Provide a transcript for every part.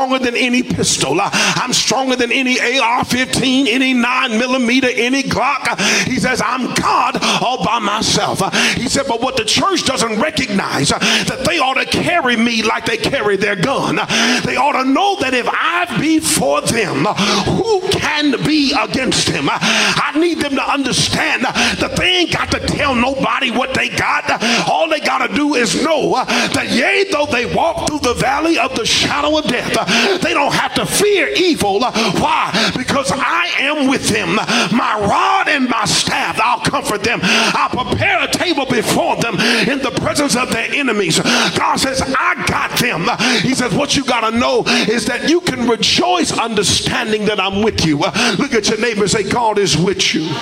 stronger than any pistol. I'm stronger than any AR-15, any 9mm, any Glock. He says, I'm God all by myself. He said, but what the church doesn't recognize, that they ought to carry me like they carry their gun. They ought to know that if I be for them, who can be against him? I need them to understand that they ain't got to tell nobody what they got. All they got to do is know that yea, though they walk through the valley of the shadow of death, they don't have to fear evil. Why? Because I am with them. My rod and my staff, I'll comfort them. I'll prepare a table before them in the presence of their enemies. God says, I got them. He says, what you got to know is that you can rejoice understanding that I'm with you. Look at your neighbor and say, God is with you.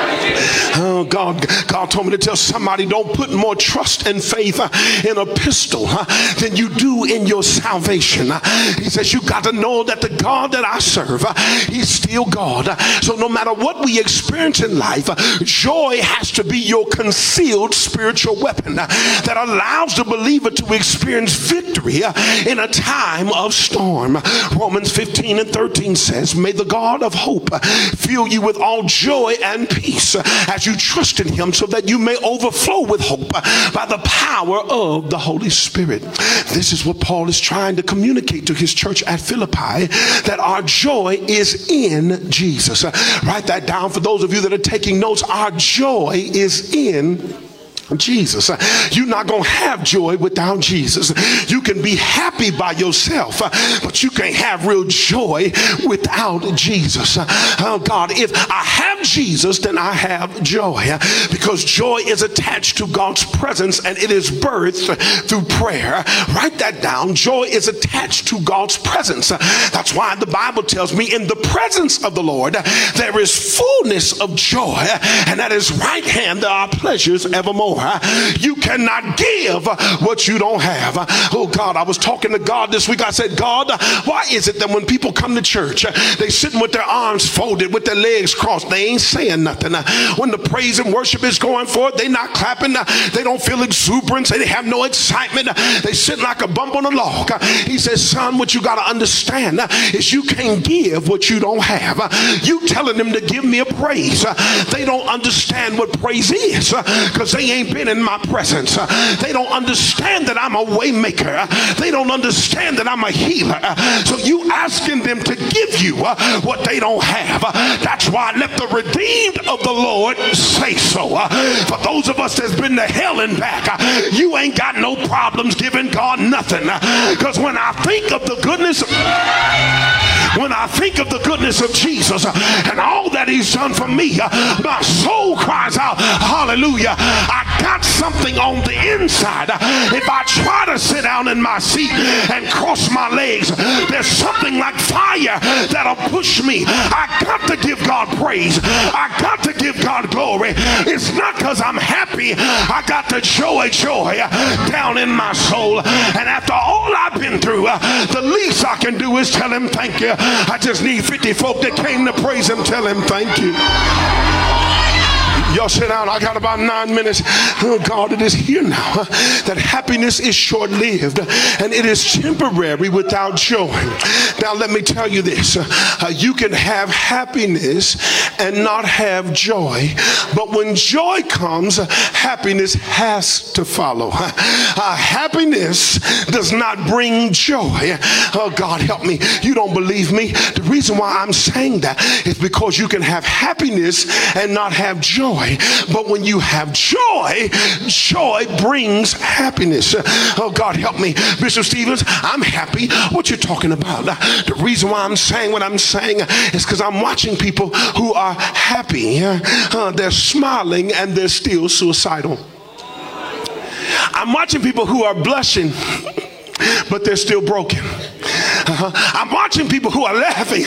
Oh, God told me to tell somebody, don't put more trust and faith in a pistol than you do in your salvation. He says, you got to know that the God that I serve, he's still God. So no matter what we experience in life, joy has to be your concealed spiritual weapon that allows the believer to experience victory in a time of storm. Romans 15:13 says, may the God of hope fill you with all joy and peace as you trust in him, so that you may overflow with hope by the power of the Holy Spirit. This is what Paul is trying to communicate to his church at Philippi, that our joy is in Jesus. Write that down for those of you that are taking notes. Our joy is in Jesus. You're not going to have joy without Jesus. You can be happy by yourself, but you can't have real joy without Jesus. Oh God, if I have Jesus, then I have joy, because joy is attached to God's presence and it is birthed through prayer. Write that down. Joy is attached to God's presence. That's why the Bible tells me, in the presence of the Lord there is fullness of joy, and at his right hand there are pleasures evermore. You cannot give what you don't have. Oh God, I was talking to God this week. I said, God, why is it that when people come to church, they sitting with their arms folded, with their legs crossed, they ain't saying nothing? When the praise and worship is going forth, they not clapping, they don't feel exuberance, they have no excitement, they sit like a bump on a log. He says, son, what you got to understand is you can't give what you don't have. You telling them to give me a praise, they don't understand what praise is, because they ain't been in my presence. They don't understand that I'm a way maker. They don't understand that I'm a healer. So you asking them to give you what they don't have. That's why let the redeemed of the Lord say so. For those of us that's been to hell and back, you ain't got no problems giving God nothing. Because when I think of the goodness of Jesus and all that he's done for me, my soul cries out, hallelujah. I got something on the inside. If I try to sit down in my seat and cross my legs, there's something like fire that'll push me. I got to give God praise. I got to give God glory. It's not because I'm happy. I got the joy down in my soul. And after all I've been through, the least I can do is tell him thank you. I just need 50 folk that came to praise him. Tell him thank you. Y'all sit down. I got about 9 minutes. Oh God, it is here now that happiness is short-lived and it is temporary without joy. Now let me tell you this. You can have happiness and not have joy, but when joy comes, happiness has to follow. Happiness does not bring joy. Oh God, help me. You don't believe me? The reason why I'm saying that is because you can have happiness and not have joy. But when you have joy, joy brings happiness. Oh God, help me. Bishop Stevens, I'm happy. What you talking about? The reason why I'm saying what I'm saying is because I'm watching people who are happy. They're smiling and they're still suicidal. I'm watching people who are blushing, but they're still broken. I'm watching people who are laughing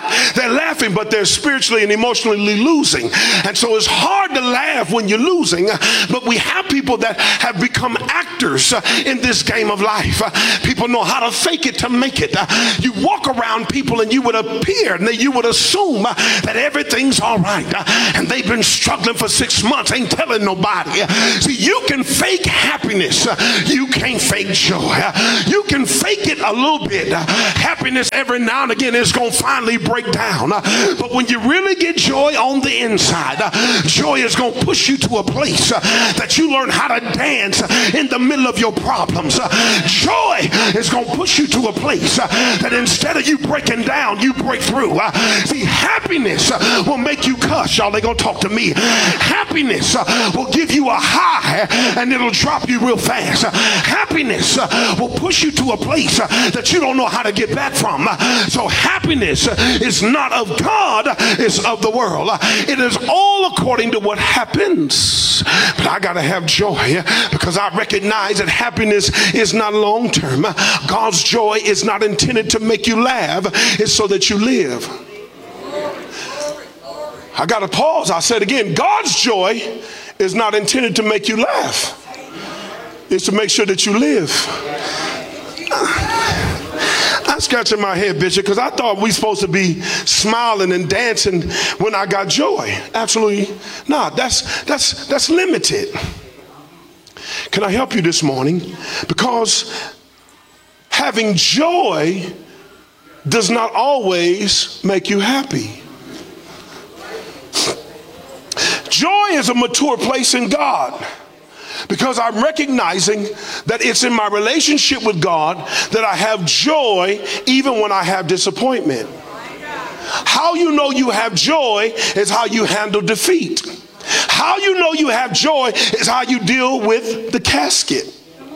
They're laughing, but they're spiritually and emotionally losing. And so it's hard to laugh when you're losing, but we have people that have become actors in this game of life. People know how to fake it to make it. You walk around people and you would appear and you would assume that everything's all right, and they've been struggling for 6 months, ain't telling nobody. See, you can fake happiness, you can't fake joy. You can fake it a little bit. Happiness every now and again is going to finally break down, but when you really get joy on the inside, joy is going to push you to a place that you learn how to dance in the middle of your problems. Joy is going to push you to a place that instead of you breaking down, you break through. See, happiness will make you cuss. Y'all ain't going to talk to me. Happiness will give you a high and it'll drop you real fast. Happiness will push you to a place that you don't know how to get back from. So happiness is not of God, it's of the world. It is all according to what happens. But I got to have joy because I recognize that happiness is not long term. God's joy is not intended to make you laugh, it's so that you live. I got to pause. I said again, God's joy is not intended to make you laugh. It's to make sure that you live. I'm scratching my head, Bishop, because I thought we supposed to be smiling and dancing when I got joy. Absolutely not. That's limited. Can I help you this morning? Because having joy does not always make you happy. Joy is a mature place in God, because I'm recognizing that it's in my relationship with God that I have joy even when I have disappointment. How you know you have joy is how you handle defeat. How you know you have joy is how you deal with the casket.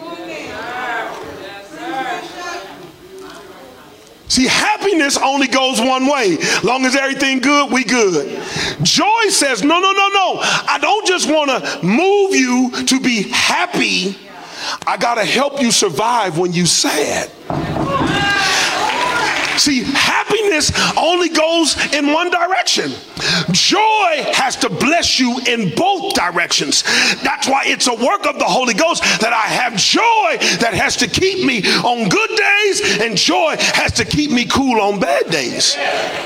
See, happiness only goes one way. Long as everything good, we good. Joy says, no. I don't just want to move you to be happy. I got to help you survive when you sad. See, happiness only goes in one direction. Joy has to bless you in both directions. That's why it's a work of the Holy Ghost that I have joy that has to keep me on good days, and joy has to keep me cool on bad days.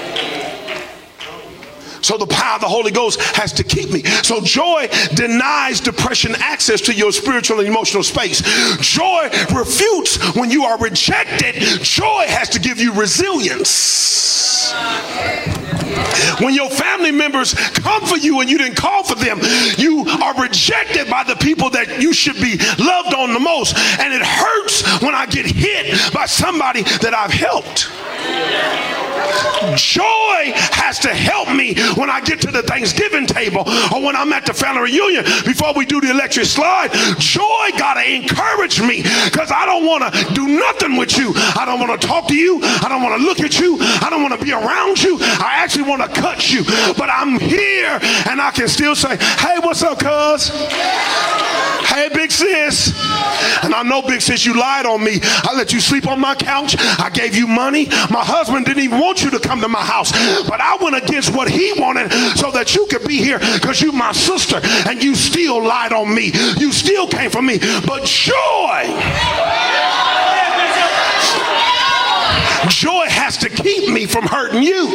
So the power of the Holy Ghost has to keep me. So joy denies depression access to your spiritual and emotional space. Joy refutes when you are rejected. Joy has to give you resilience. When your family members come for you and you didn't call for them, you are rejected by the people that you should be loved on the most. And it hurts when I get hit by somebody that I've helped. Joy has to help me when I get to the Thanksgiving table or when I'm at the family reunion before we do the electric slide. Joy gotta encourage me, because I don't want to do nothing with you. I don't want to talk to you. I don't want to look at you. I don't want to be around you. I actually want to cut you. But I'm here and I can still say, hey, what's up, cuz? Hey, big sis. And I know, big sis, you lied on me. I let you sleep on my couch. I gave you money. My husband didn't even want you to come to my house, but I went against what he wanted so that you could be here, because you my sister, and you still lied on me. You still came for me. But joy has to keep me from hurting you.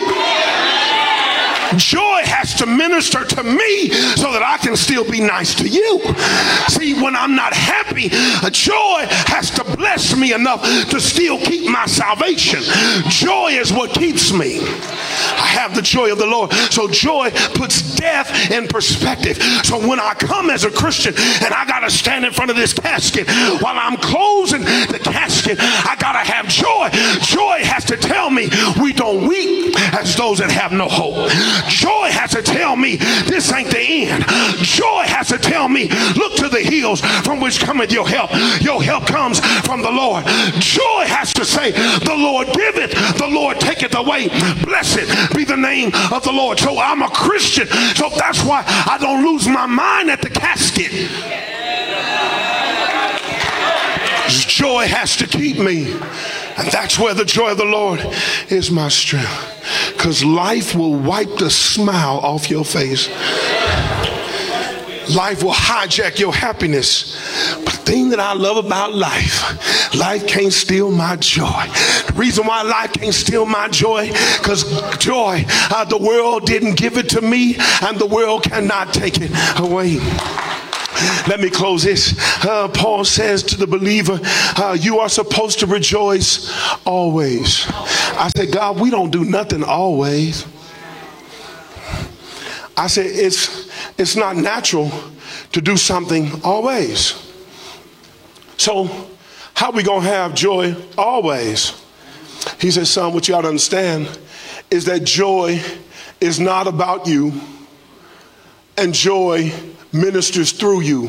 Joy has to minister to me so that I can still be nice to you. See, when I'm not happy, joy has to bless me enough to still keep my salvation. Joy is what keeps me. I have the joy of the Lord. So joy puts death in perspective. So when I come as a Christian and I got to stand in front of this casket, while I'm closing the casket, I got to have joy. Joy has to tell me we don't weep as those that have no hope. Joy has to tell me this ain't the end. Joy has to tell me look to the hills from which cometh your help. Your help comes from the Lord. Joy has to say the Lord giveth, the Lord taketh away. Blessed be the name of the Lord. So I'm a Christian. So that's why I don't lose my mind at the casket. Joy has to keep me. And that's where the joy of the Lord is my strength. because life will wipe the smile off your face. Life will hijack your happiness. But the thing that I love about life can't steal my joy. The reason why life can't steal my joy, because joy, the world didn't give it to me, and the world cannot take it away. Let me close this. Paul says to the believer, you are supposed to rejoice always. I said, God, we don't do nothing always. I said, it's not natural to do something always. So how we going to have joy always? He said, son, what you ought to understand is that joy is not about you, and joy ministers through you.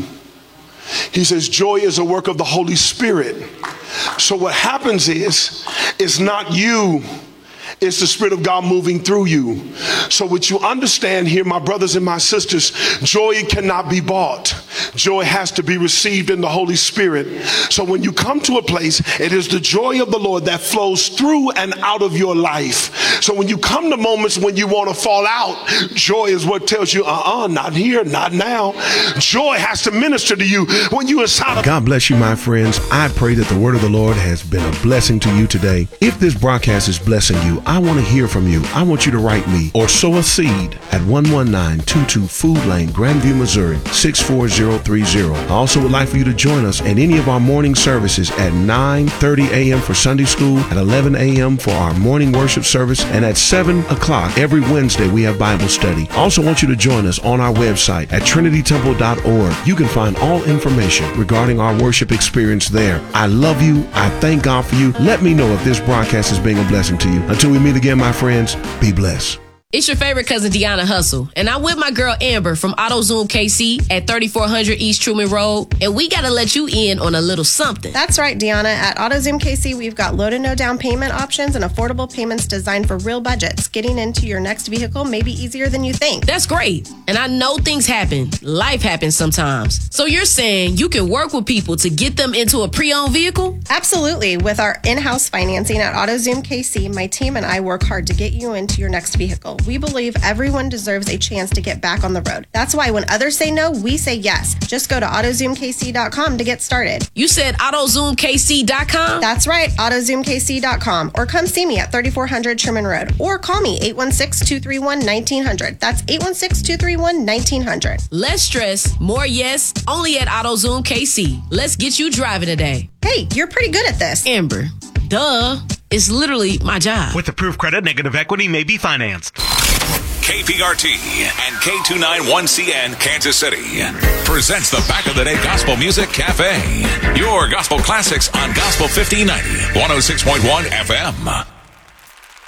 He says joy is a work of the Holy Spirit. So what happens is, it's not you, it's the Spirit of God moving through you. So what you understand here, my brothers and my sisters, joy cannot be bought. Joy has to be received in the Holy Spirit. So when you come to a place, it is the joy of the Lord that flows through and out of your life. So when you come to moments when you want to fall out, joy is what tells you, not here, not now. Joy has to minister to you when you inside of... God bless you, my friends. I pray that the word of the Lord has been a blessing to you today. If this broadcast is blessing you, I want to hear from you. I want you to write me or sow a seed at 11922 Food Lane, Grandview, Missouri, 64030. I also would like for you to join us at any of our morning services at 9:30 a.m. for Sunday school, at 11 a.m. for our morning worship service, and at 7 o'clock every Wednesday we have Bible study. I also want you to join us on our website at trinitytemple.org. You can find all information regarding our worship experience there. I love you. I thank God for you. Let me know if this broadcast is being a blessing to you. Until we meet again, my friends, be blessed. It's your favorite cousin, Deanna Hustle, and I'm with my girl Amber from AutoZoom KC at 3400 East Truman Road, and we got to let you in on a little something. That's right, Deanna. At AutoZoom KC, we've got low to no down payment options and affordable payments designed for real budgets. Getting into your next vehicle may be easier than you think. That's great, and I know things happen. Life happens sometimes. So you're saying you can work with people to get them into a pre-owned vehicle? Absolutely. With our in-house financing at AutoZoom KC, my team and I work hard to get you into your next vehicle. We believe everyone deserves a chance to get back on the road. That's why when others say no, we say yes. Just go to AutoZoomKC.com to get started. You said AutoZoomKC.com? That's right, AutoZoomKC.com. Or come see me at 3400 Sherman Road. Or call me, 816-231-1900. That's 816-231-1900. Less stress, more yes, only at AutoZoom KC. Let's get you driving today. Hey, you're pretty good at this. Amber, duh. It's literally my job. With approved credit, negative equity may be financed. KPRT and K291CN Kansas City presents the Back of the Day Gospel Music Cafe. Your gospel classics on Gospel 1590, 106.1 FM.